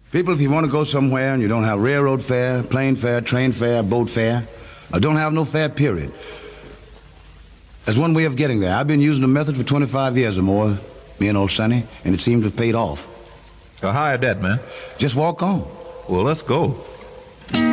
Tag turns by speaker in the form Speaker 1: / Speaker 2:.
Speaker 1: People, if you want to go somewhere and you don't have railroad fare, plane fare, train fare, boat fare, or don't have no fare, period, there's one way of getting there. I've been using the method for 25 years or more, me and old Sonny, and it seems to have paid off.
Speaker 2: So how is that, man?
Speaker 1: Just walk on.
Speaker 2: Well, let's go.